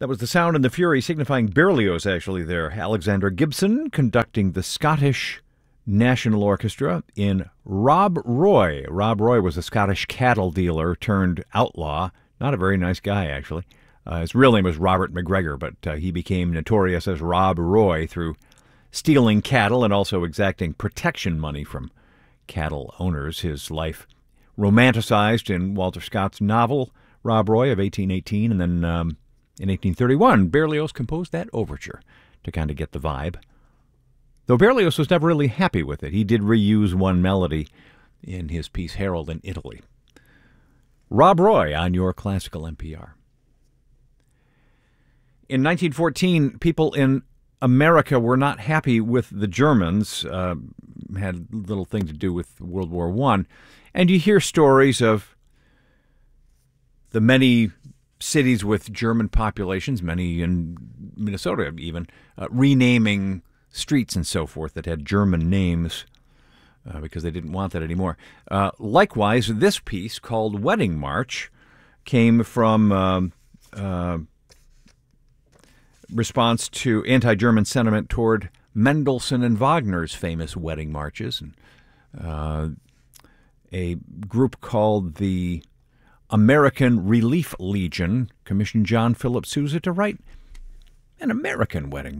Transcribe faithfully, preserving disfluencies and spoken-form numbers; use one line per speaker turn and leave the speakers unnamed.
That was the sound and the fury signifying Berlioz, actually, there. Alexander Gibson conducting the Scottish National Orchestra in Rob Roy. Rob Roy was a Scottish cattle dealer turned outlaw. Not a very nice guy, actually. Uh, his real name was Robert McGregor, but uh, he became notorious as Rob Roy through stealing cattle and also exacting protection money from cattle owners. His life romanticized in Walter Scott's novel, Rob Roy, of eighteen eighteen, and then um, in eighteen thirty-one, Berlioz composed that overture to kind of get the vibe. Though Berlioz was never really happy with it. He did reuse one melody in his piece Harold in Italy. Rob Roy on your classical N P R. In nineteen fourteen, people in America were not happy with the Germans. Uh, had little thing to do with World War One. And you hear stories of the many cities with German populations, many in Minnesota even, uh, renaming streets and so forth that had German names uh, because they didn't want that anymore. Uh, likewise, this piece called Wedding March came from um, uh, response to anti-German sentiment toward Mendelssohn and Wagner's famous wedding marches. And, uh, a group called the American Relief Legion commissioned John Philip Sousa to write an American wedding march.